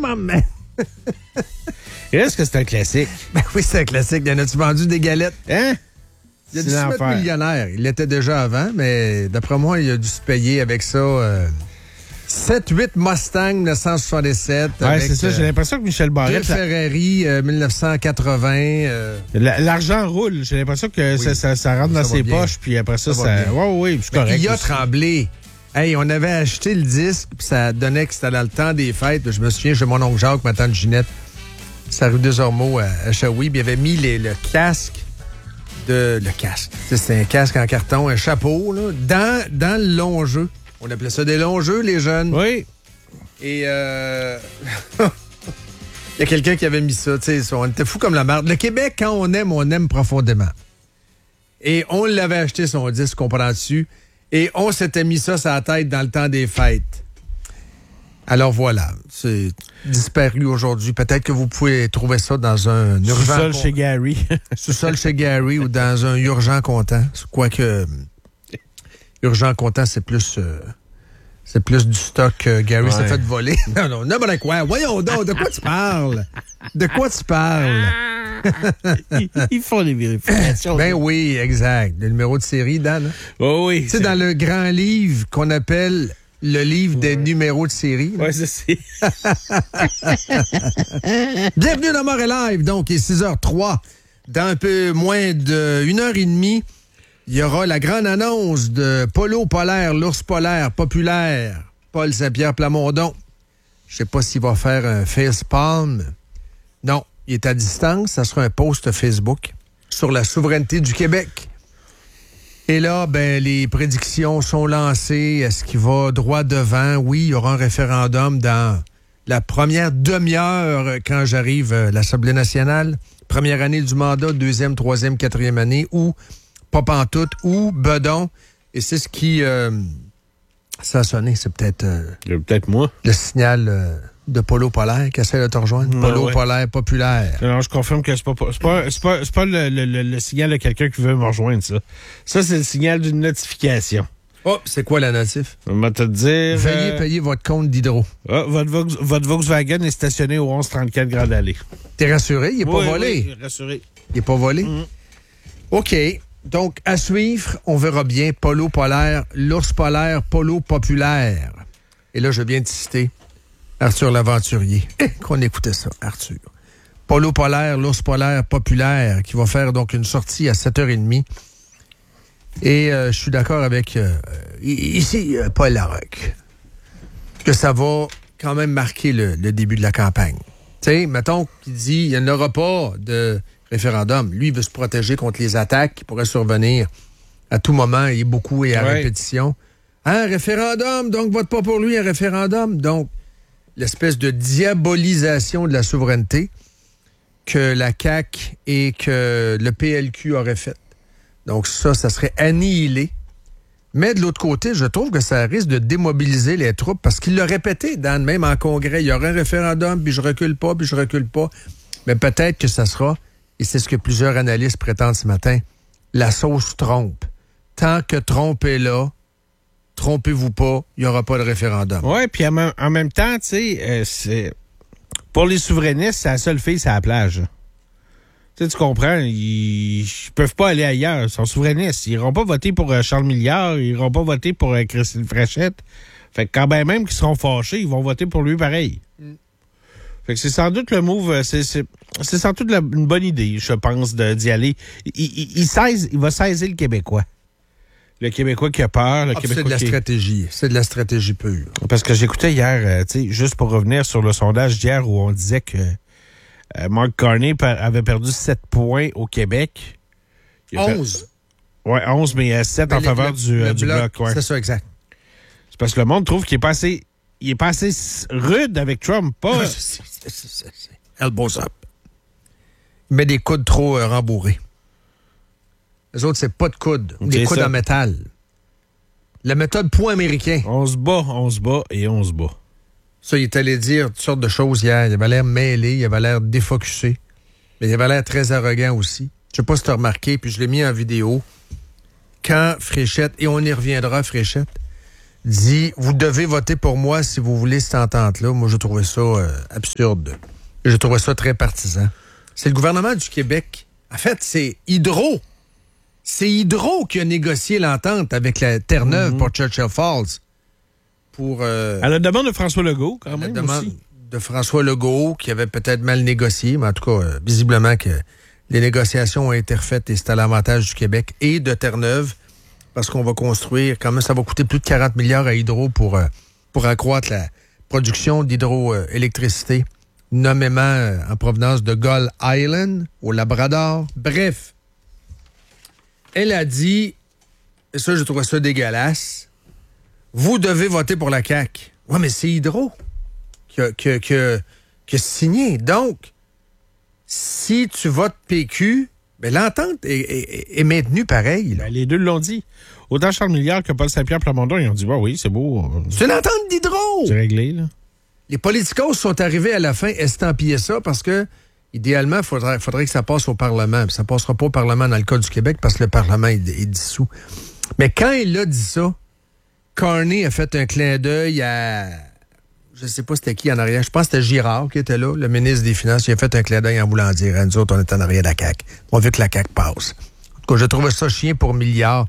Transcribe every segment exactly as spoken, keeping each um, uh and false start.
maman. Est-ce que c'est un classique? Ben oui, c'est un classique. Il en a-tu vendu des galettes? Hein? Il a dû se mettre millionnaire. Il l'était déjà avant, mais d'après moi, il a dû se payer avec ça... Euh, sept huit Mustang dix-neuf cent soixante-dix-sept. Ouais, avec, c'est ça. J'ai l'impression que Michel Barrette... Deux Ferrari euh, dix-neuf cent quatre-vingts. Euh... L'argent roule. J'ai l'impression que oui. ça, ça, ça rentre ça dans ses bien. poches, puis après ça, ça... ça... Oui, oui, c'est correct. Il y a tremblé. Hey, on avait acheté le disque, puis ça donnait que c'était dans le temps des fêtes. Je me souviens, chez mon oncle Jacques, ma tante Ginette, c'est rue des Ormeaux à, à Shawi, puis il avait mis les, le casque de... Le casque. C'était un casque en carton, un chapeau, là, dans, dans le long jeu. On appelait ça des longs jeux, les jeunes. Oui. Et euh... il y a quelqu'un qui avait mis ça, tu sais, on était fous comme la merde. Le Québec, quand on aime, on aime profondément. Et on l'avait acheté, son disque, comprends-tu? Et on s'était mis ça sur la tête dans le temps des fêtes. Alors voilà, c'est disparu aujourd'hui. Peut-être que vous pouvez trouver ça dans un urgent... Sous-sol con... chez Gary. Sous-sol chez Gary ou dans un urgent comptant. Quoique... Urgent comptant, c'est plus... Euh... C'est plus du stock que Gary ouais. s'est fait voler. Non, non, n'importe quoi. Voyons donc, de quoi tu parles? De quoi tu parles? ils, ils font des vérifications. Ben oui, exact. Le numéro de série, Dan. Oh oui. Tu sais, dans le grand livre qu'on appelle le livre des ouais. numéros de série. Oui, c'est ça. Bienvenue dans Mort et Live. Donc, il est six heures trois. Dans un peu moins d'une heure et demie, il y aura la grande annonce de Polo Polaire, l'ours polaire populaire, Paul Saint-Pierre Plamondon. Je sais pas s'il va faire un facepalm. Non, il est à distance. Ça sera un post Facebook sur la souveraineté du Québec. Et là, ben, les prédictions sont lancées. Est-ce qu'il va droit devant? Oui, il y aura un référendum dans la première demi-heure quand j'arrive à l'Assemblée nationale. Première année du mandat, deuxième, troisième, quatrième année, ou pas pantoute, ou bedon. Et c'est ce qui... Euh, ça a sonné, c'est peut-être... Euh, peut-être moi. Le signal euh, de Polo Polaire qui essaie de te rejoindre. Non, Polo ouais. Polaire populaire. Non, je confirme que c'est pas, c'est pas, c'est pas, c'est pas le, le, le, le signal de quelqu'un qui veut me rejoindre, ça. Ça, c'est le signal d'une notification. Oh, c'est quoi la notif? On va te dire... Veuillez euh... payer votre compte d'hydro. Ah, votre, Vox, votre Volkswagen est stationné au onze trente-quatre Grande Allée. T'es rassuré? Il est oui, pas volé? Oui, il est rassuré. Il est pas volé? Mm-hmm. OK. Donc, à suivre, on verra bien Polo Polaire, l'ours polaire, Polo populaire. Et là, je viens de citer Arthur l'Aventurier. Qu'on écoutait ça, Arthur. Polo Polaire, l'ours polaire populaire, qui va faire donc une sortie à sept heures trente. Et euh, je suis d'accord avec, euh, ici, euh, Paul Larocque, que ça va quand même marquer le, le début de la campagne. Tu sais, mettons qu'il dit, il n'y en aura pas de... référendum. Lui, il veut se protéger contre les attaques qui pourraient survenir à tout moment et beaucoup et à ouais. répétition. Un référendum, donc vote pas pour lui, un référendum. Donc, l'espèce de diabolisation de la souveraineté que la C A Q et que le P L Q auraient faite. Donc ça, ça serait annihilé. Mais de l'autre côté, je trouve que ça risque de démobiliser les troupes parce qu'il l'a répété, Dan, même en congrès, il y aura un référendum, puis je recule pas, puis je recule pas. Mais peut-être que ça sera... Et c'est ce que plusieurs analystes prétendent ce matin. La sauce trompe. Tant que Trump est là, trompez-vous pas, il n'y aura pas de référendum. Oui, puis en, en même temps, tu sais, euh, c'est pour les souverainistes, c'est la seule fille, c'est la plage. Tu sais, tu comprends, ils, ils peuvent pas aller ailleurs, ils sont souverainistes. Ils iront pas voter pour euh, Charles Milliard, ils iront pas voter pour euh, Christine Fréchette. Fait que quand ben même qu'ils seront fâchés, ils vont voter pour lui pareil. Mm. Fait que c'est sans doute le move, c'est, c'est, c'est sans doute la, une bonne idée, je pense, de, d'y aller. Il, il, il, saise, il va saisir le Québécois. Le Québécois qui a peur, le ah, Québécois c'est de la qui... stratégie. C'est de la stratégie pure. Parce que j'écoutais hier, euh, tu sais, juste pour revenir sur le sondage d'hier où on disait que euh, Mark Carney per, avait perdu sept points au Québec. onze. Per... Ouais, onze, mais euh, sept ben, en le, faveur le, du, le du bloc. bloc ouais. C'est ça, exact. C'est parce que le monde trouve qu'il est pas assez... Il est pas assez rude avec Trump, pas... c'est, c'est, c'est, c'est, c'est. Elbows up. Il met des coudes trop euh, rembourrés. Les autres, c'est pas de coudes. Des c'est coudes ça. En métal. La méthode point américain. On se bat, on se bat et on se bat. Ça, il est allé dire toutes sortes de choses hier. Il avait l'air mêlé, il avait l'air défocusé. Mais il avait l'air très arrogant aussi. Je sais pas si tu as remarqué, puis je l'ai mis en vidéo. Quand Fréchette, et on y reviendra, Fréchette, dit « Vous devez voter pour moi si vous voulez cette entente-là ». Moi, j'ai trouvé ça euh, absurde. J'ai trouvé ça très partisan. C'est le gouvernement du Québec. En fait, c'est Hydro. C'est Hydro qui a négocié l'entente avec la Terre-Neuve mm-hmm. pour Churchill Falls. Pour, euh, à la demande de François Legault, quand à même. la demande aussi. de François Legault, qui avait peut-être mal négocié, mais en tout cas, euh, visiblement que les négociations ont été refaites et c'est à l'avantage du Québec et de Terre-Neuve, parce qu'on va construire, quand même, ça va coûter plus de quarante milliards à Hydro pour, euh, pour accroître la production d'hydroélectricité, nommément euh, en provenance de Gull Island, au Labrador. Bref, elle a dit, et ça, je trouve ça dégueulasse, vous devez voter pour la C A Q. Oui, mais c'est Hydro qui a, qui a, qui a, qui a signé. Donc, si tu votes P Q, ben, l'entente est, est, est maintenue pareil. Ben, les deux l'ont dit. Autant Charles Milliard que Paul Saint-Pierre Plamondon, ils ont dit, bah oui, c'est beau. C'est une entente d'Hydro. C'est réglé, là. Les politicos sont arrivés à la fin estampiller ça parce que, idéalement, il faudrait, faudrait que ça passe au Parlement. Puis ça passera pas au Parlement dans le cas du Québec parce que le Parlement est, est dissous. Mais quand il a dit ça, Carney a fait un clin d'œil à... Je sais pas c'était qui en arrière. Je pense que c'était Girard qui était là, le ministre des Finances. Il a fait un clin d'œil en voulant dire à nous autres, on est en arrière de la C A Q. On veut que la C A Q passe. En tout cas, je trouvais ça chien pour Milliard.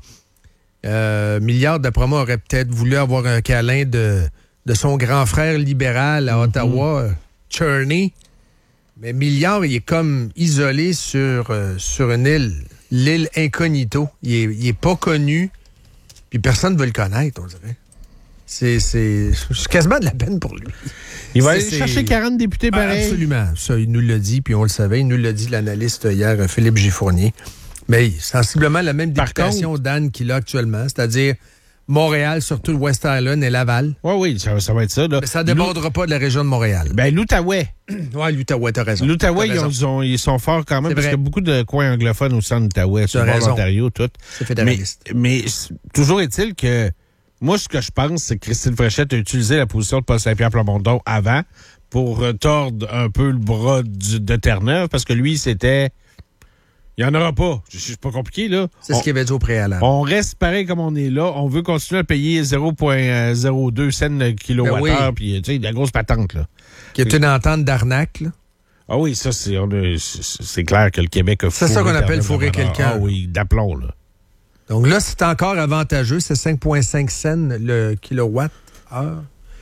Euh, Milliard, d'après moi, aurait peut-être voulu avoir un câlin de, de son grand frère libéral à Ottawa, mm-hmm. Cherney. Mais Milliard, il est comme isolé sur, euh, sur une île, l'île Incognito. Il est, il est pas connu. Puis personne ne veut le connaître, on dirait. C'est, c'est, c'est quasiment de la peine pour lui. Il va c'est, aller c'est... chercher quarante députés pareil. Ah, absolument. Ça, il nous l'a dit, puis on le savait. Il nous l'a dit, l'analyste hier, Philippe Gifournier. Mais sensiblement la même députation contre, d'Anne qu'il a actuellement, c'est-à-dire Montréal, surtout le West Island et Laval. Oui, oui, ça, ça va être ça. Là. Mais ça ne débordera L'Ou... pas de la région de Montréal. Ben, l'Outaouais. Oui, l'Outaouais, t'as raison. L'Outaouais, ils, ont, ils sont forts quand même, c'est parce vrai. Qu'il y a beaucoup de coins anglophones au centre de l'Outaouais, sur l'Ontario, tout. C'est fédéraliste. Mais, mais toujours est-il que moi, ce que je pense, c'est que Christine Fréchette a utilisé la position de Paul Saint-Pierre Plamondon avant pour tordre un peu le bras du, de Terre-Neuve, parce que lui, c'était... Il n'y en aura pas. C'est pas compliqué, là. C'est on, ce qu'il avait dit au préalable. On reste pareil comme on est là. On veut continuer à payer zéro virgule zéro deux cents le kilowattheure, puis, ben oui. Tu sais, de la grosse patente, là. Qui est une entente d'arnaque, là. Ah oui, ça, c'est, on a, c'est, c'est clair que le Québec a fourré. C'est ça qu'on appelle fourrer quelqu'un. Ah oui, d'aplomb, là. Donc là, c'est encore avantageux. C'est cinq virgule cinq cents le kilowatt-heure.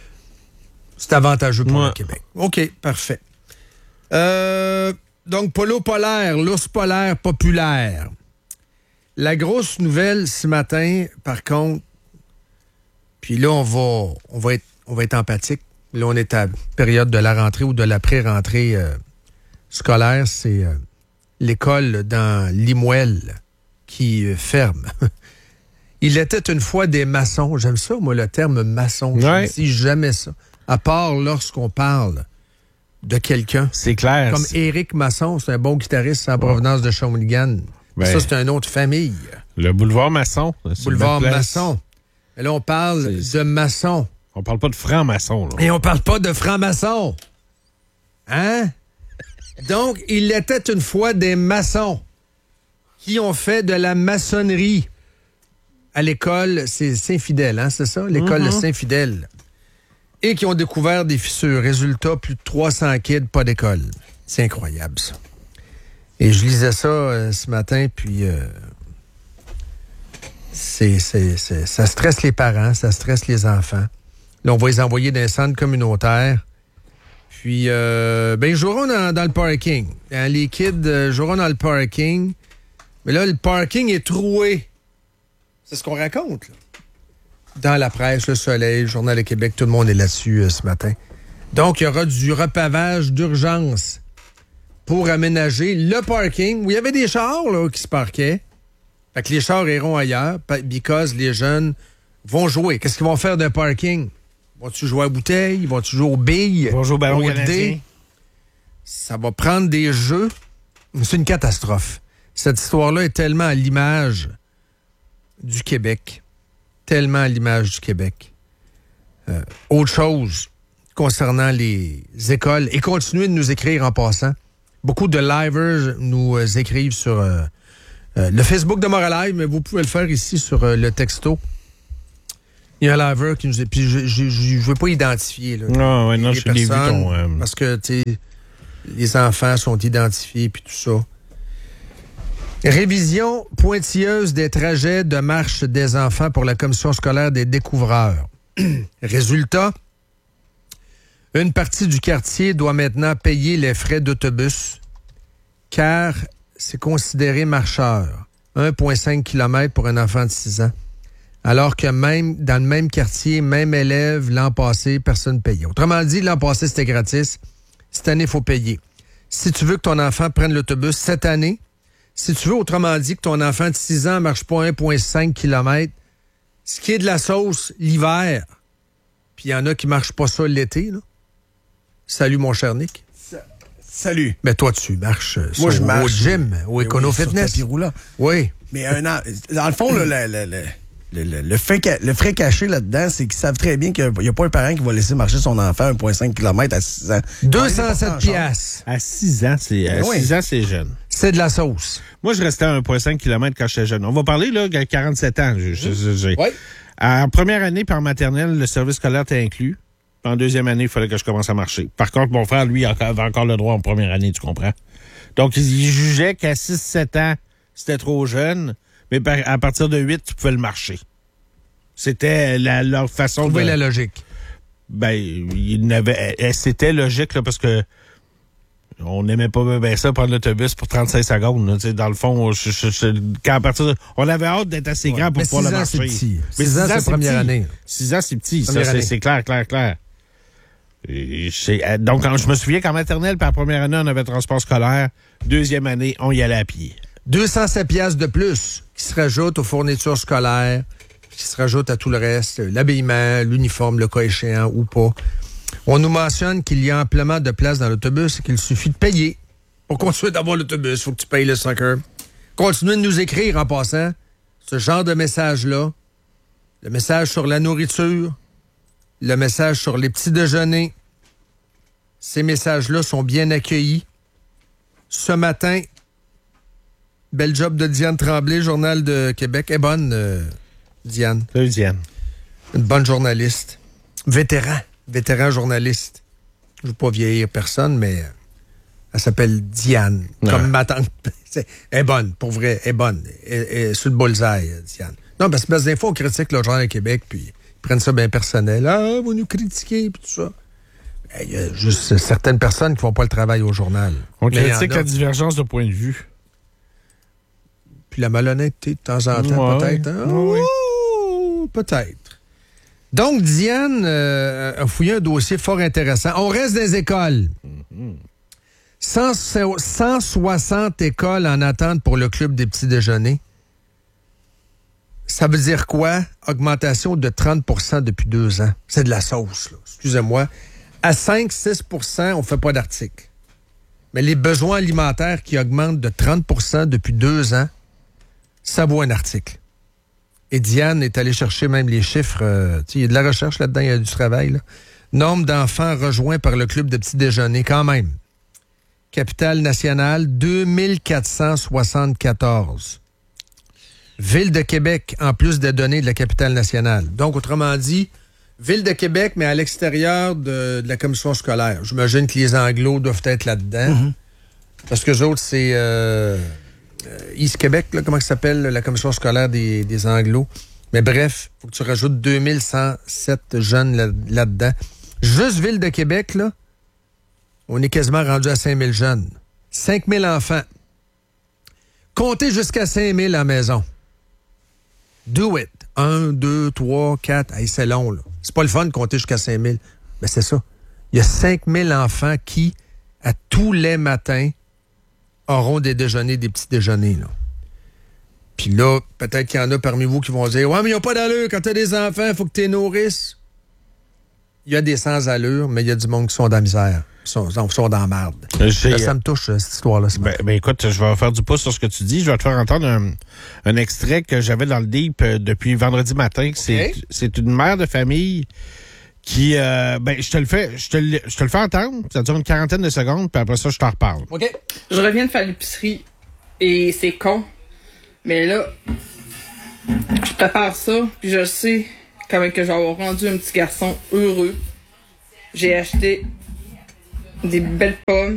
C'est avantageux pour ouais. le Québec. OK, parfait. Euh... Donc, polo polaire, l'ours polaire populaire. La grosse nouvelle ce matin, par contre, puis là, on va, on va être, on va être empathique. Là, on est à la période de la rentrée ou de la pré-rentrée euh, scolaire. C'est euh, l'école dans Limoël qui euh, ferme. Il était une fois des maçons. J'aime ça, moi, le terme maçon. Ouais. Je ne dis jamais ça. À part lorsqu'on parle de quelqu'un. C'est clair. Comme c'est... Éric Masson, c'est un bon guitariste en provenance de Shawinigan. Ben, ça, c'est une autre famille. Le boulevard Masson. Boulevard Masson. Et là, on parle c'est... de maçon. On parle pas de franc-maçon. Là. Et on parle pas de franc-maçon. Hein? Donc, il était une fois des maçons qui ont fait de la maçonnerie à l'école, c'est Saint-Fidèle, hein, c'est ça? L'école mm-hmm. de Saint-Fidèle. Et qui ont découvert des fissures. Résultat, plus de trois cents kids, pas d'école. C'est incroyable, ça. Et je lisais ça euh, ce matin, puis euh, c'est, c'est, c'est, ça stresse les parents, ça stresse les enfants. Là, on va les envoyer dans un centre communautaire. Puis, euh, ben, ils joueront dans, dans le parking. Hein, les kids euh, joueront dans le parking. Mais là, le parking est troué. C'est ce qu'on raconte, là. Dans la presse, Le Soleil, le Journal de Québec, tout le monde est là-dessus euh, ce matin. Donc, il y aura du repavage d'urgence pour aménager le parking où il y avait des chars là, qui se parquaient. Fait que les chars iront ailleurs because les jeunes vont jouer. Qu'est-ce qu'ils vont faire d'un parking? Vont-tu jouer à bouteille? Vont-tu jouer aux billes? Ils vont jouer au ballon au canadien. dé? Ça va prendre des jeux. C'est une catastrophe. Cette histoire-là est tellement à l'image du Québec. Tellement à l'image du Québec. Euh, autre chose concernant les écoles, et continuez de nous écrire en passant. Beaucoup de livers nous euh, écrivent sur euh, euh, le Facebook de Moralive, mais vous pouvez le faire ici sur euh, le texto. Il y a un liver qui nous est... Puis je je veux pas identifier, là. Non, ouais, non, je l'ai vu ton... Euh... Parce que, tu sais, les enfants sont identifiés, puis tout ça. Révision pointilleuse des trajets de marche des enfants pour la commission scolaire des découvreurs. Résultat, une partie du quartier doit maintenant payer les frais d'autobus car c'est considéré marcheur. un virgule cinq kilomètres pour un enfant de six ans. Alors que même dans le même quartier, même élève, l'an passé, personne ne payait. Autrement dit, l'an passé, c'était gratis. Cette année, il faut payer. Si tu veux que ton enfant prenne l'autobus cette année, si tu veux, autrement dit, que ton enfant de six ans ne marche pas un virgule cinq kilomètres, ce qui est de la sauce l'hiver, puis il y en a qui ne marchent pas ça l'été, là. Salut, mon cher Nick. Salut. Mais toi, tu marches Moi, je au, marche, au gym, au Econo oui, Fitness. Sur tapis roulant. Oui. Mais un an, dans le fond, là, le, le, le, le, le, le, fait, le frais caché là-dedans, c'est qu'ils savent très bien qu'il n'y a pas un parent qui va laisser marcher son enfant un virgule cinq kilomètres à six ans. deux cent sept piastres. À six ans, c'est à oui. six ans, c'est jeune. C'est de la sauce. Moi, je restais à un virgule cinq kilomètres quand j'étais jeune. On va parler, là, à quarante-sept ans. Je, je, je, je. Oui. En première année, par maternelle, le service scolaire était inclus. En deuxième année, il fallait que je commence à marcher. Par contre, mon frère, lui, avait encore le droit en première année, tu comprends? Donc, il jugeait qu'à six sept ans, c'était trop jeune, mais à partir de huit, tu pouvais le marcher. C'était la, leur façon de... Trouver la logique. Ben, il n'avait... C'était logique, là, parce que on n'aimait pas bien ça, prendre l'autobus pour trente-cinq secondes. Là, dans le fond, je, je, je, quand à partir de, on avait hâte d'être assez grand ouais, pour pouvoir le marcher. Mais six ans, c'est première année. six ans, c'est petit. Ça, c'est, c'est clair, clair, clair. Et donc, quand, je me souviens qu'en maternelle, par première année, on avait transport scolaire. Deuxième année, on y allait à pied. deux cent sept piastres de plus qui se rajoutent aux fournitures scolaires, qui se rajoutent à tout le reste, l'habillement, l'uniforme, le cas échéant ou pas. On nous mentionne qu'il y a amplement de place dans l'autobus et qu'il suffit de payer. Pour continuer d'avoir l'autobus, il faut que tu payes le soccer. Continuez de nous écrire en passant ce genre de message-là. Le message sur la nourriture, le message sur les petits déjeuners. Ces messages-là sont bien accueillis. Ce matin, bel job de Diane Tremblay, Journal de Québec. Elle est bonne, euh, Diane. Salut, Diane. Une bonne journaliste. Vétéran. Vétéran journaliste. Je ne veux pas vieillir personne, mais elle s'appelle Diane. Ouais. Comme ma tante. Elle est bonne, pour vrai. Elle est bonne. Elle est sur le bullseye, Diane. Non, parce que des fois, on critique le Journal de Québec, puis ils prennent ça bien personnel. Ah, vous nous critiquez, puis tout ça. Il y a juste certaines personnes qui font pas le travail au journal. On critique la divergence de point de vue. Puis la malhonnêteté, de temps en temps, ouais, peut-être. Hein? Ouais, oh, peut-être. Donc, Diane euh, a fouillé un dossier fort intéressant. On reste des écoles. Mm-hmm. cent soixante écoles en attente pour le club des petits déjeuners. Ça veut dire quoi? Augmentation de trente pour cent depuis deux ans. C'est de la sauce, là. Excusez-moi. À cinq à six pour cent, on ne fait pas d'article. Mais les besoins alimentaires qui augmentent de trente pour cent depuis deux ans, ça vaut un article. Et Diane est allée chercher même les chiffres. Euh, il y a de la recherche là-dedans, il y a du travail. Là. Nombre d'enfants rejoints par le club de petits déjeuners, quand même. Capitale nationale, deux mille quatre cent soixante-quatorze. Ville de Québec, en plus des données de la capitale nationale. Donc, autrement dit, Ville de Québec, mais à l'extérieur de, de la commission scolaire. J'imagine que les Anglos doivent être là-dedans. Mm-hmm. Parce que les autres, c'est euh, East Québec, là, comment ça s'appelle, la commission scolaire des, des Anglos. Mais bref, il faut que tu rajoutes deux mille cent sept jeunes là, là-dedans. Juste Ville de Québec, là, on est quasiment rendu à cinq mille jeunes. cinq mille enfants. Comptez jusqu'à cinq mille à la maison. Do it. Un, deux, trois, quatre. Hey, c'est long, là. C'est pas le fun de compter jusqu'à cinq mille. Mais c'est ça. Il y a cinq mille enfants qui, à tous les matins, auront des déjeuners, des petits déjeuners, là. Puis là, peut-être qu'il y en a parmi vous qui vont dire « Ouais, mais il n'y a pas d'allure. Quand tu as des enfants, il faut que tu les nourrisses. » Il y a des sans-allure, mais il y a du monde qui sont dans la misère. Ils sont, sont dans la marde. Là, ça me touche, cette histoire-là. Ben, ben écoute, je vais faire du pouce sur ce que tu dis. Je vais te faire entendre un, un extrait que j'avais dans le Deep euh, depuis vendredi matin. Okay. C'est, c'est une mère de famille qui... Euh, ben, je te le fais je te le, je te le fais entendre. Ça dure une quarantaine de secondes, puis après ça, je t'en reparle. OK. Je reviens de faire l'épicerie et c'est con. Mais là, je prépare ça, puis je sais quand que je vais avoir rendu un petit garçon heureux, j'ai acheté des belles pommes,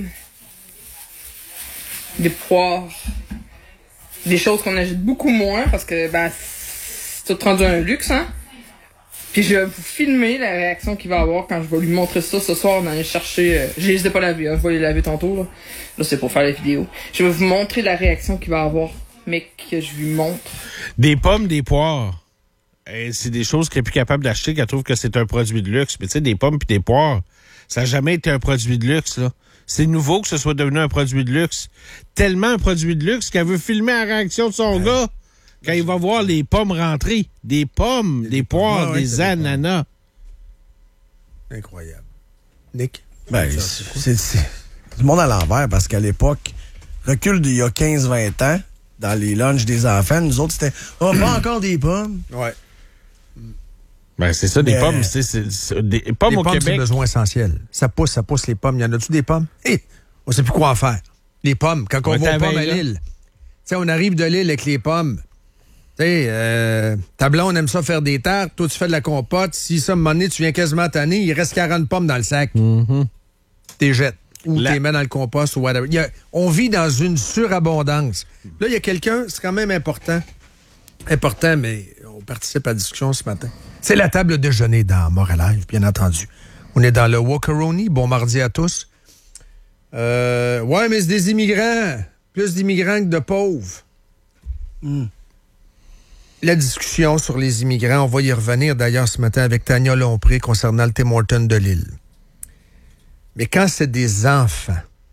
des poires, des choses qu'on achète beaucoup moins parce que ben c'est tout rendu un luxe, hein. Puis je vais vous filmer la réaction qu'il va avoir quand je vais lui montrer ça ce soir. On allait chercher... Euh, je les ai pas lavés, hein, je vais les laver tantôt. Là, là c'est pour faire la vidéo. Je vais vous montrer la réaction qu'il va avoir, mais que je lui montre. Des pommes, des poires. Et c'est des choses qu'elle est plus capable d'acheter, qu'elle trouve que c'est un produit de luxe. Mais tu sais, des pommes puis des poires, ça n'a jamais été un produit de luxe, là. C'est nouveau que ce soit devenu un produit de luxe. Tellement un produit de luxe qu'elle veut filmer la réaction de son ouais. gars quand il va voir les pommes rentrer. Des pommes, des, des poires, ouais, des ouais, ananas. Des Incroyable. Nick? Ben, c'est, c'est, c'est du monde à l'envers parce qu'à l'époque, recul d'il y a quinze vingt ans, dans les lunchs des enfants, nous autres, c'était « Oh, pas encore des pommes! » Ouais. Ben, c'est ça, des Mais, pommes. C'est, c'est, c'est, des pommes les au pommes, Québec. C'est besoin essentiel. Ça pousse, ça pousse les pommes. Y en a-tu des pommes? Hé! Hey, on sait plus quoi en faire. Les pommes, quand on, on va aux pommes à Lille. Tu sais, on arrive de Lille avec les pommes. Tu sais, euh, ta blonde aime ça faire des tartes. Toi, tu fais de la compote. Si ça, à un moment donné, tu viens quasiment tanner, il reste quarante pommes dans le sac. Mm-hmm. T'es jettes. Ou la... t'es mets dans le compost ou whatever. Y a, on vit dans une surabondance. Là, il y a quelqu'un, c'est quand même important. Important, mais on participe à la discussion ce matin. C'est la table déjeuner dans Montréal, bien entendu. On est dans le Walkeroni. Bon mardi à tous. Euh, ouais, mais c'est des immigrants. Plus d'immigrants que de pauvres. Mm. La discussion sur les immigrants, on va y revenir d'ailleurs ce matin avec Tania Lompré concernant le Tim Hortons de Lille. Mais quand c'est des enfants,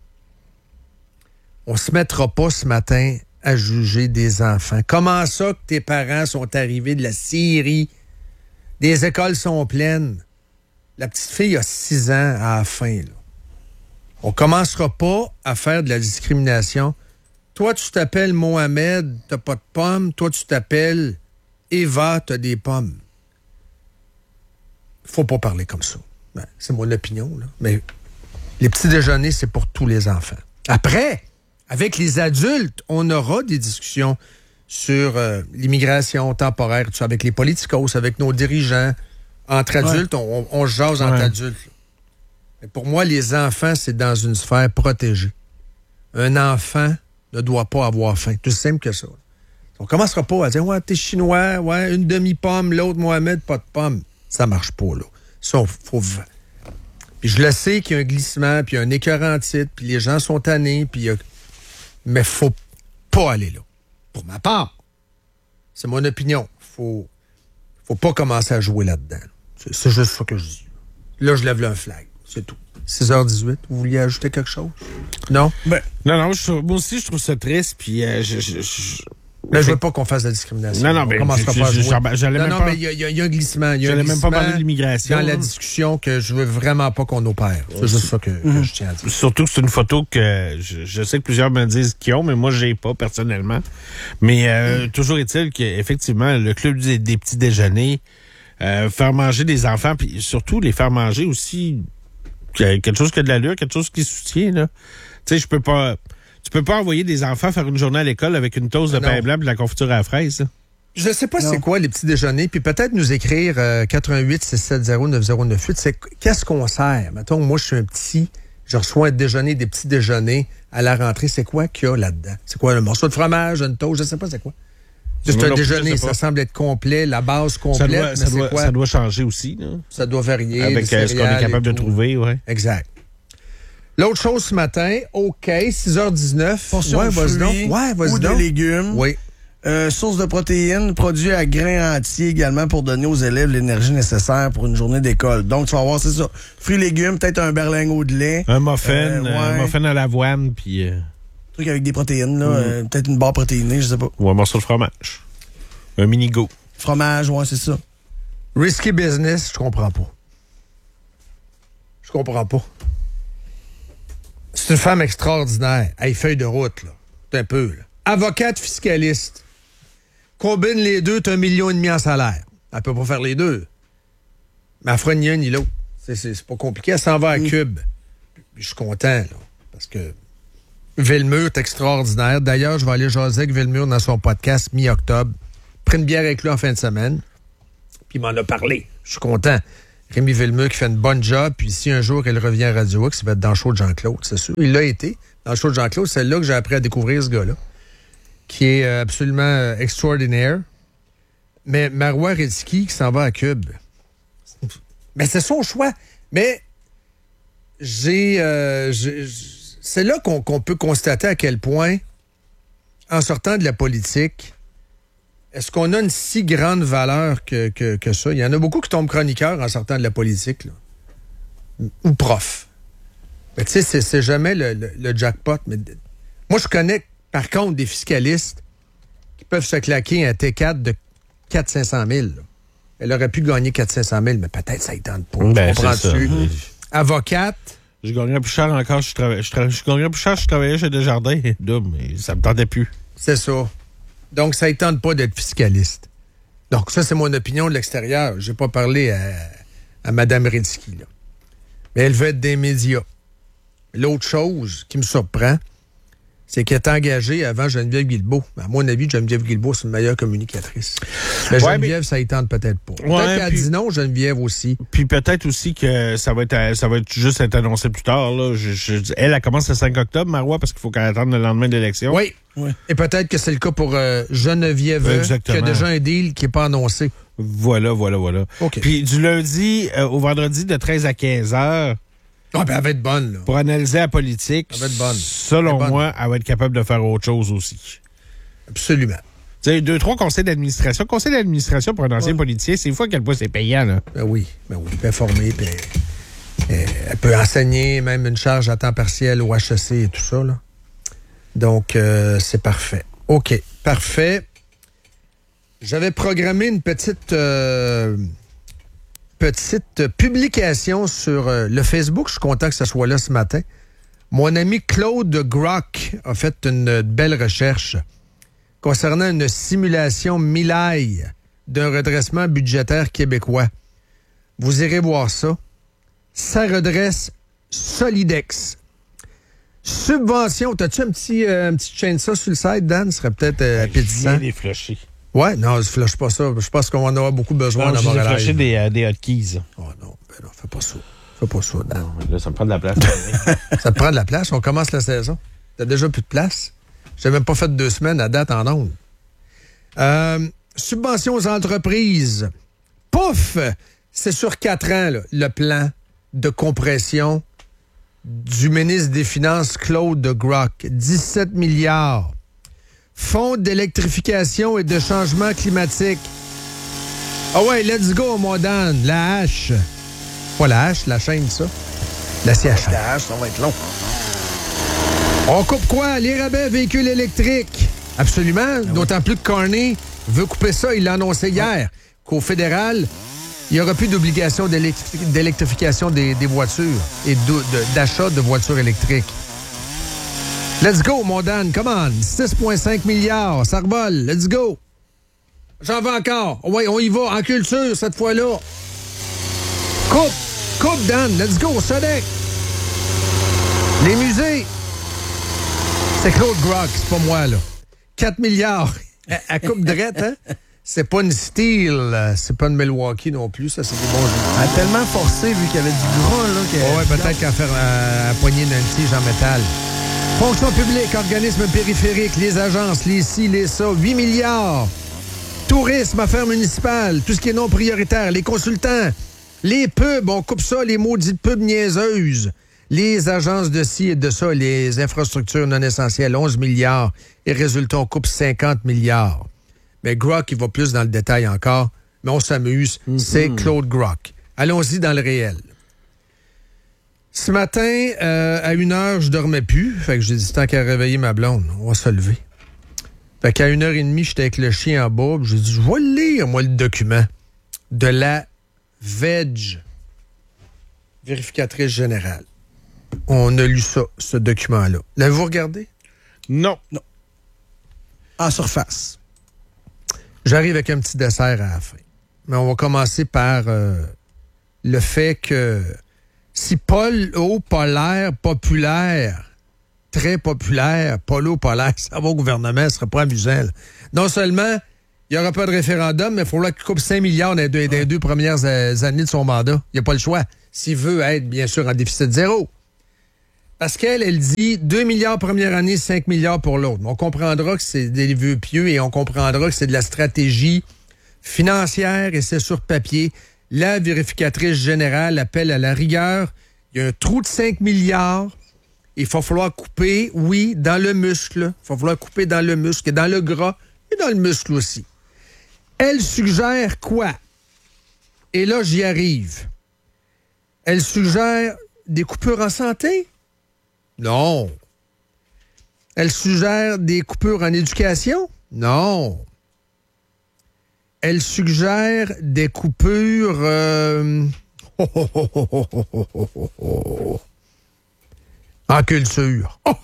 on se mettra pas ce matin à juger des enfants. Comment ça que tes parents sont arrivés de la Syrie? Des écoles sont pleines. La petite fille a six ans à la fin. Là. On commencera pas à faire de la discrimination. Toi, tu t'appelles Mohamed, t'as pas de pommes. Toi, tu t'appelles Eva, t'as des pommes. Faut pas parler comme ça. Ben, c'est mon opinion, là. Mais les petits déjeuners, c'est pour tous les enfants. Après, avec les adultes, on aura des discussions sur euh, l'immigration temporaire, tout ça, avec les politicos, avec nos dirigeants. Entre adultes, ouais. on, on jase entre ouais. adultes. Mais pour moi, les enfants, c'est dans une sphère protégée. Un enfant ne doit pas avoir faim. Tout simple que ça. On commencera pas à dire « Ouais, t'es chinois, ouais, une demi-pomme, l'autre Mohamed, pas de pomme. » Ça marche pas, là. Ça, faut... Puis je le sais qu'il y a un glissement, puis il y a un écœurant titre, puis les gens sont tannés, puis il y a... Mais faut pas aller là. Pour ma part, c'est mon opinion. Faut, faut pas commencer à jouer là-dedans. C'est, c'est juste ça que je dis. Là, je lève là un flag. C'est tout. six heures dix-huit, vous vouliez ajouter quelque chose? Non? Ben, non, non, je, moi aussi, je trouve ça triste, puis euh, je... je, je... Mais je veux pas qu'on fasse de la discrimination. Non, non, mais on commencera pas à jouer. J'allais non, même non, pas... mais il y, y, y a un glissement. Y a j'allais un glissement même pas parler de l'immigration. dans la discussion que je veux vraiment pas qu'on opère. C'est juste ça que, mm-hmm. que je tiens à dire. Surtout que c'est une photo que je, je sais que plusieurs me disent qu'ils ont, mais moi, j'ai pas personnellement. Mais euh, mm. toujours est-il qu'effectivement, le club des, des petits déjeuners, euh, faire manger des enfants, puis surtout les faire manger aussi quelque chose qui a de l'allure, quelque chose qui soutient, là. Tu sais, je peux pas... Tu peux pas envoyer des enfants faire une journée à l'école avec une toast de non. pain blanc et de la confiture à la fraise, ça? Je sais pas non. c'est quoi les petits déjeuners, puis peut-être nous écrire euh, quatre un huit six sept zéro neuf zéro neuf huit. C'est qu'est-ce qu'on sert? Mettons, moi, je suis un petit, je reçois un déjeuner, des petits déjeuners à la rentrée. C'est quoi qu'il y a là-dedans? C'est quoi, un morceau de fromage, une toast? Je sais pas c'est quoi. Juste un déjeuner, ça semble être complet, la base complète, ça doit, mais ça c'est doit, quoi? Ça doit changer aussi, là. Ça doit varier. Avec euh, ce qu'on est capable de trouver, oui. Exact. L'autre chose ce matin, OK, six heures dix-neuf. Portion ouais, de vas-y donc. fruits Ouais, vas-y ou donc. de légumes. Oui. Euh, source de protéines, produits à grains entiers également pour donner aux élèves l'énergie nécessaire pour une journée d'école. Donc, tu vas voir, c'est ça. Fruits, légumes, peut-être un berlingot de lait. Un muffin, euh, ouais. un muffin à l'avoine, puis... Euh... Un truc avec des protéines, là. Mm. Euh, peut-être une barre protéinée, je sais pas. Ou un morceau de fromage. Un mini-go. Fromage, ouais, c'est ça. Risky business, je comprends pas. Je comprends pas. C'est une femme extraordinaire. Elle feuille de route, là. C'est un peu, là. Avocate fiscaliste. Combine les deux, t'as un million et demi en salaire. Elle peut pas faire les deux. Mais elle fera ni un ni l'autre. C'est, c'est, c'est pas compliqué. Elle s'en va à Cube. Puis je suis content, là. Parce que Villemur est extraordinaire. D'ailleurs, je vais aller jaser avec Villemur dans son podcast mi-octobre. Prends une bière avec lui en fin de semaine. Puis Puis il m'en a parlé. Je suis content. Rémi Villemeux qui fait une bonne job, puis si un jour il revient à Radio X, il va être dans le show de Jean-Claude, c'est sûr. Il l'a été, dans le show de Jean-Claude. C'est là que j'ai appris à découvrir ce gars-là, qui est euh, absolument euh, extraordinaire. Mais Marois Risky qui s'en va à Cube. Mais c'est son choix. Mais j'ai, euh, j'ai c'est là qu'on, qu'on peut constater à quel point, en sortant de la politique, est-ce qu'on a une si grande valeur que, que, que ça? Il y en a beaucoup qui tombent chroniqueurs en sortant de la politique, là. Ou prof. Mais tu sais, c'est, c'est jamais le, le, le jackpot. Mais moi, je connais, par contre, des fiscalistes qui peuvent se claquer un T quatre de quatre cents à cinq cent mille. Là. Elle aurait pu gagner quatre cents à cinq cent mille, mais peut-être ça ne tente pas. Ben, comprends-tu? Avocate. Je gagnerais plus cher encore si je travaillais. Je, tra- je gagnerais plus cher si je travaillais chez Desjardins. Mais ça me tentait plus. C'est ça. Donc, ça ne tente pas d'être fiscaliste. Donc, ça, c'est mon opinion de l'extérieur. Je n'ai pas parlé à, à Mme Redski, là. Mais elle veut être des médias. L'autre chose qui me surprend, c'est qu'elle est engagée avant Geneviève Guilbeault. À mon avis, Geneviève Guilbeault, c'est une meilleure communicatrice. Mais Ouais, Geneviève, mais... ça y tente peut-être pas. Ouais, peut-être qu'elle puis... dit non, Geneviève aussi. Puis peut-être aussi que ça va être ça va être juste être annoncé plus tard. Là. Je, je, elle, elle commence le cinq octobre, Marois, parce qu'il faut qu'elle attende le lendemain de l'élection. Oui. oui. Et peut-être que c'est le cas pour euh, Geneviève, Exactement. qui a déjà un deal qui n'est pas annoncé. Voilà, voilà, voilà. Okay. Puis du lundi euh, au vendredi de treize à quinze heures. Ah, ben, elle va être bonne, là. Pour analyser la politique, elle va être bonne. Selon elle bonne. moi, elle va être capable de faire autre chose aussi. Absolument. Tu sais, deux, trois conseils d'administration. Conseil d'administration pour un ancien ouais. politicien, c'est une fois à quel point c'est payant, là. Ben oui, ben oui. Elle peut former, puis elle, elle peut enseigner, même une charge à temps partiel au H E C et tout ça, là. Donc, euh, c'est parfait. OK, parfait. J'avais programmé une petite... Euh, petite publication sur euh, le Facebook. Je suis content que ça soit là ce matin. Mon ami Claude Grock a fait une belle recherche concernant une simulation Milaille d'un redressement budgétaire québécois. Vous irez voir ça. Ça redresse Solidex. Subvention. T'as-tu un petit, euh, un petit chaîne ça sur le site, Dan? Ce serait peut-être euh, appétissant. Des flushés. Ouais, non, je flush pas ça. Je pense qu'on en aura beaucoup besoin dans dans Montréal. J'ai flushé des, euh, des hotkeys. Oh non, ben non, fais pas ça. Fais pas ça, Dan. Non, là, ça me prend de la place. Ça te prend de la place? On commence la saison. T'as déjà plus de place? J'ai même pas fait deux semaines à date en ondes. Euh, subventions aux entreprises. Pouf! C'est sur quatre ans, là, le plan de compression du ministre des Finances, Claude Grock. dix-sept milliards. Fonds d'électrification et de changement climatique. Ah ouais, let's go, mon Dan. La hache. Pas la hache, la chaîne, ça. La C H. La hache, ça va être long. On coupe quoi? Les rabais véhicules électriques. Absolument. Ah D'autant oui. plus que Carney veut couper ça. Il l'a annoncé hier. Qu'au fédéral, il n'y aura plus d'obligation d'électri- d'électrification des, des voitures et de, de, d'achat de voitures électriques. Let's go, mon Dan. Come on. six virgule cinq milliards. Ça revole. Let's go. J'en veux encore. Ouais, on y va. En culture, cette fois-là. Coupe. Coupe, Dan. Let's go. Sodec. Les musées. C'est Claude Grock. C'est pas moi, là. quatre milliards. À coupe drette, hein? C'est pas une Steel. C'est pas une Milwaukee non plus. Ça, c'est des bons jeux. Elle a tellement forcé, vu qu'il y avait du gras, là. Oh, ouais, peut-être qu'à faire euh, à poignée d'un tige en métal. Fonction publique, organismes périphériques, les agences, les ci, les ça, huit milliards. Tourisme, affaires municipales, tout ce qui est non prioritaire, les consultants, les pubs, on coupe ça, les maudites pubs niaiseuses. Les agences de ci et de ça, les infrastructures non essentielles, onze milliards. Et résultat, on coupe cinquante milliards. Mais Grock, il va plus dans le détail encore, mais on s'amuse. Mm-hmm. C'est Claude Grock. Allons-y dans le réel. Ce matin, euh, à une heure, je dormais plus. Fait que j'ai dit, tant qu'à réveiller ma blonde, on va se lever. Fait qu'à une heure et demie, j'étais avec le chien en bas. J'ai dit, je vais lire, moi, le document de la V E G, vérificatrice générale. On a lu ça, ce document-là. L'avez-vous regardé? Non. Non. En surface. J'arrive avec un petit dessert à la fin. Mais on va commencer par euh, le fait que si Polo Polaire populaire, très populaire, Polo Polaire, ça va au gouvernement, ce serait pas amusant. Là. Non seulement Il n'y aura pas de référendum, mais il faudra qu'il coupe cinq milliards dans les deux, dans les deux premières euh, années de son mandat. Il n'y a pas le choix. S'il veut être, bien sûr, en déficit zéro. Parce qu'elle, elle dit deux milliards première année, cinq milliards pour l'autre. On comprendra que c'est des vœux pieux et on comprendra que c'est de la stratégie financière et c'est sur papier. La vérificatrice générale appelle à la rigueur. Il y a un trou de cinq milliards. Il va falloir couper, oui, dans le muscle. Il va falloir couper dans le muscle et dans le gras et dans le muscle aussi. Elle suggère quoi? Et là, j'y arrive. Elle suggère des coupures en santé? Non. Elle suggère des coupures en éducation? Non. Elle suggère des coupures... Euh... Oh, oh, oh, oh, oh, oh, oh, oh. En culture. Oh!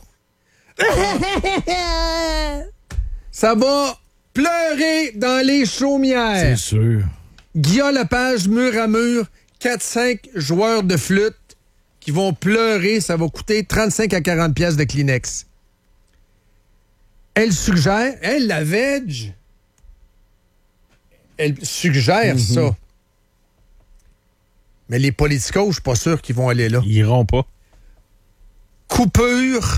Ça va pleurer dans les chaumières. C'est sûr. Guillaume Lepage, mur à mur, quatre cinq joueurs de flûte qui vont pleurer. Ça va coûter trente-cinq à quarante piastres de Kleenex. Elle suggère, elle, la veg, elle suggère mm-hmm. ça. Mais les politicos, je suis pas sûr qu'ils vont aller là. Ils iront pas. Coupure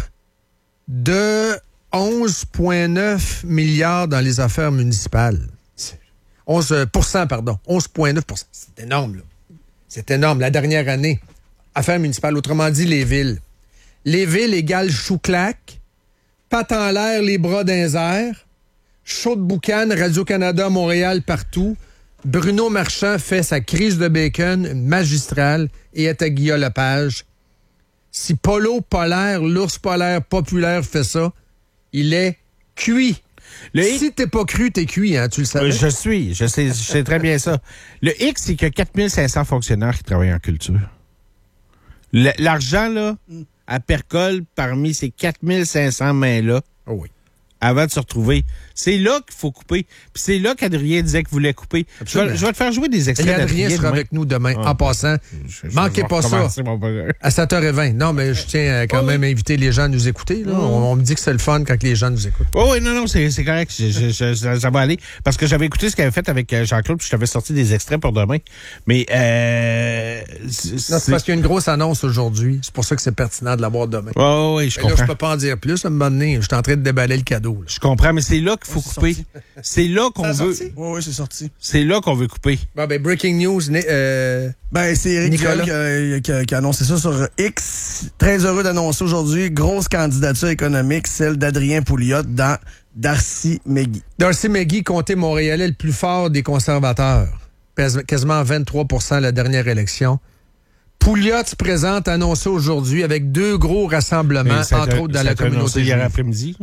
de onze virgule neuf milliards dans les affaires municipales. onze pour cent, pardon. onze virgule neuf pour cent. C'est énorme, là. C'est énorme. La dernière année, affaires municipales, autrement dit, les villes. Les villes égale chou-clac, patte en l'air, les bras dans les airs, chaud de boucan, Radio-Canada, Montréal, partout. Bruno Marchand fait sa crise de bacon magistrale et est à Guillaume Lepage. Si Polo Polaire, l'ours polaire populaire fait ça, il est cuit. Le si X... t'es pas cru, t'es cuit, hein, tu le savais? Je suis, je sais, je sais très bien ça. Le X, c'est qu'il y a quatre mille cinq cents fonctionnaires qui travaillent en culture. Le, l'argent, là, à percole parmi ces quatre mille cinq cents mains-là, oh oui. Avant de se retrouver. C'est là qu'il faut couper. Puis c'est là qu'Adrien disait qu'il voulait couper. Je vais, je vais te faire jouer des extraits d'Adrien. Adrien sera demain. Avec nous demain, ah, en passant. Je, je, Manquez je pas ça. À sept heures vingt. Non, mais je tiens à quand oh. même à inviter les gens à nous écouter. Là. Oh. On, on me dit que c'est le fun quand les gens nous écoutent. Oh oui, non, non, c'est, c'est correct. Je, je, je, ça va aller. Parce que j'avais écouté ce qu'il avait fait avec Jean-Claude, puis je t'avais sorti des extraits pour demain. Mais euh, c'est, non, c'est parce qu'il y a une grosse annonce aujourd'hui. C'est pour ça que c'est pertinent de l'avoir demain. Oh, oui, je mais comprends. Là, je peux pas en dire plus. À un moment donné, je suis en train de déballer le cadeau. Là. Je comprends, mais c'est là qu'il faut ouais, couper. C'est là qu'on veut. Oui, oui, c'est sorti. C'est là qu'on veut couper. Bon, ben, breaking news. Euh, ben, c'est Éric Duhem qui a, qui, a, qui a annoncé ça sur X. Très heureux d'annoncer aujourd'hui, grosse candidature économique, celle d'Adrien Pouliot dans Darcy McGee. Darcy McGee, comté montréalais le plus fort des conservateurs. Pèse quasiment vingt-trois pour cent la dernière élection. Pouliot se présente annoncé aujourd'hui avec deux gros rassemblements, entre autres dans la communauté. Hier après-midi.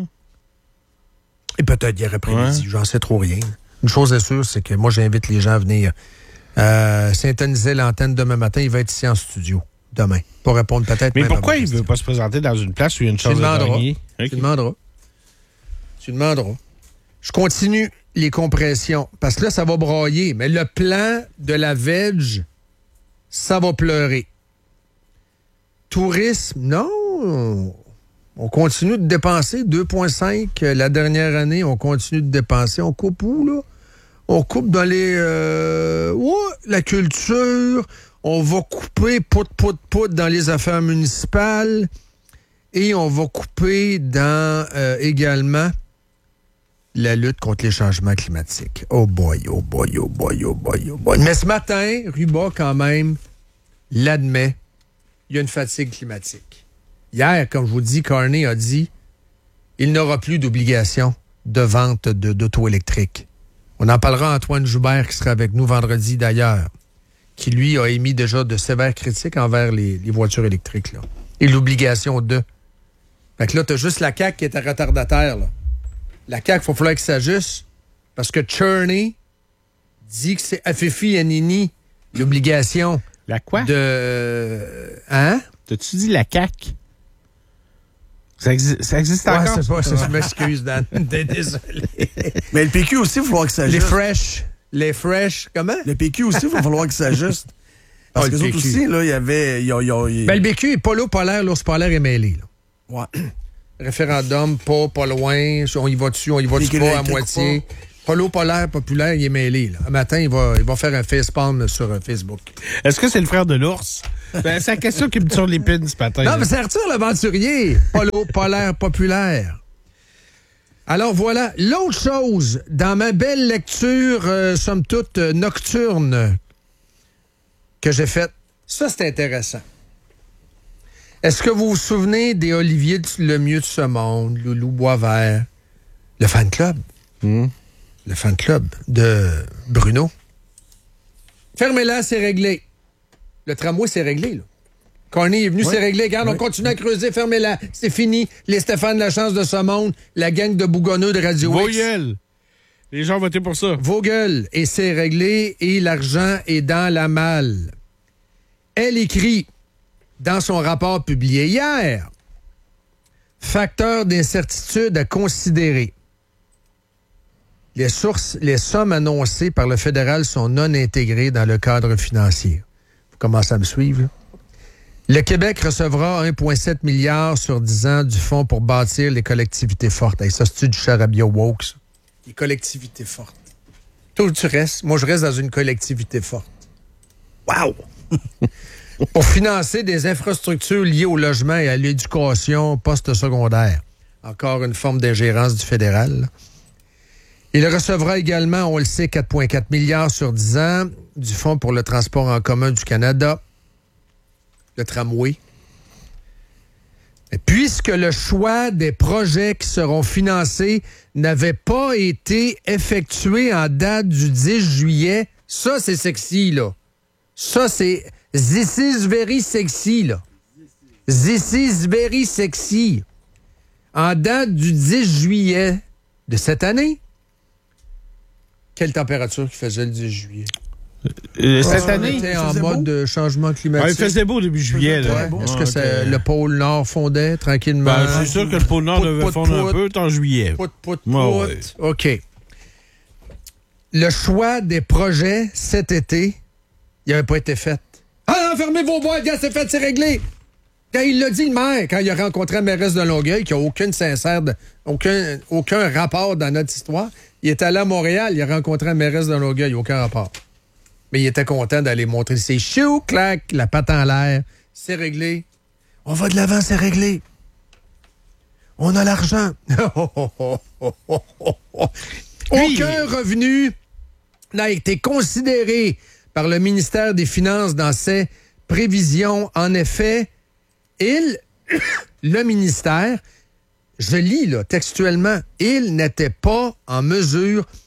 Et peut-être hier après-midi, ouais. J'en sais trop rien. Une chose est sûre, c'est que moi, j'invite les gens à venir euh, syntoniser l'antenne demain matin. Il va être ici en studio demain pour répondre peut-être. Mais pourquoi il ne veut pas se présenter dans une place où il y a une chose à gagner? Tu demanderas. Tu demanderas. Je continue les compressions parce que là, ça va brailler. Mais le plan de la veg, ça va pleurer. Tourisme, non. On continue de dépenser deux virgule cinq la dernière année. On continue de dépenser. On coupe où, là? On coupe dans les... Euh, ouais, la culture. On va couper pout, pout, pout dans les affaires municipales. Et on va couper dans euh, également la lutte contre les changements climatiques. Oh boy, oh boy, oh boy, oh boy, oh boy. Mais ce matin, Ruba, quand même, l'admet, il y a une fatigue climatique. Hier, comme je vous dis, Carney a dit il n'aura plus d'obligation de vente de, d'auto électriques. On en parlera à Antoine Joubert, qui sera avec nous vendredi d'ailleurs, qui, lui, a émis déjà de sévères critiques envers les, les voitures électriques. Là. Et l'obligation de. Fait que là, t'as juste la C A Q qui est à retardataire. Là. La C A Q, il faut falloir que ça s'ajuste, parce que Cherney dit que c'est Afifi et Nini l'obligation. La quoi? De... Hein? T'as-tu dit la C A Q? Ça, exi- ça existe ouais, encore? C'est pas, ça, je m'excuse, Dan. Désolé. Mais le P Q aussi, il va falloir que ça s'ajuste. Les fresh. Les fresh, comment? Le P Q aussi, il va falloir que ça s'ajuste. Parce oh, que les autres aussi, là, il y avait... Y a, y a, y a... Ben, le P Q est pas l'eau polaire, l'ours polaire est mêlé. Là. Ouais. Référendum, pas, pas loin. On y va dessus, on y va dessus pas à moitié. Pas. Polo polaire populaire, il est mêlé. Là. Un matin, il va, il va faire un facepalm sur euh, Facebook. Est-ce que c'est le frère de l'ours? Ben, c'est la question qui me tire l'épine ce matin. Non, là. mais c'est Arthur l'aventurier. Polo polaire populaire. Alors voilà, l'autre chose, dans ma belle lecture, euh, somme toute, euh, nocturne que j'ai faite, ça c'est intéressant. Est-ce que vous vous souvenez des Olivier Lemieux de ce monde, Loulou Boisvert, le fan club? Mmh. Le fan club de Bruno. Fermez-la, c'est réglé. Le tramway, c'est réglé, là. Corny est venu, Oui. c'est réglé. Regarde, Oui. on continue à creuser, fermez-la. C'est fini. Les Stéphane Lachance de ce monde, la gang de bougonneux de Radio X. Vogel. Les gens ont voté pour ça. Vos gueules, et c'est réglé, et l'argent est dans la malle. Elle écrit dans son rapport publié hier, facteur d'incertitude à considérer. Les sources, les sommes annoncées par le fédéral sont non intégrées dans le cadre financier. Vous commencez à me suivre, là? Le Québec recevra un virgule sept milliard sur dix ans du Fonds pour bâtir les collectivités fortes. Hey, ça, c'est-tu du charabia woke, ça? Les collectivités fortes. Toi, où tu restes? Moi, je reste dans une collectivité forte. Wow! Pour financer des infrastructures liées au logement et à l'éducation post-secondaire. Encore une forme d'ingérence du fédéral. Là. Il recevra également, on le sait, quatre virgule quatre milliards sur dix ans du Fonds pour le transport en commun du Canada, le tramway. Et puisque le choix des projets qui seront financés n'avait pas été effectué en date du dix juillet, ça, c'est sexy, là. Ça, c'est... This is very sexy, là. This is very sexy. En date du dix juillet de cette année, quelle température qu'il faisait le dix juillet? Euh, cette On année, était il en faisait mode beau? de changement ouais, climatique. il faisait beau début juillet. Là. très beau. Est-ce Ouais, que c'est ok. le pôle Nord fondait tranquillement? Ben, c'est sûr que le pôle Nord Pout, devait pout, fondre un pout. peu, c'est en juillet. Pout, pout, Ouais, pout. ouais. OK. Le choix des projets cet été, il n'avait pas été fait. Ah non, fermez vos boîtes, gars, c'est fait, c'est réglé. Quand il l'a dit, le maire, quand il a rencontré la mairesse de Longueuil, qui n'a aucune sincère, de, aucun, aucun rapport dans notre histoire, il est allé à Montréal, il a rencontré la mairesse de Longueuil, aucun rapport. Mais il était content d'aller montrer ses choux, clac, la patte en l'air. C'est réglé. On va de l'avant, c'est réglé. On a l'argent. Aucun revenu n'a été considéré par le ministère des Finances dans ses prévisions. En effet, il, le ministère, je lis là, textuellement, il n'était pas en mesure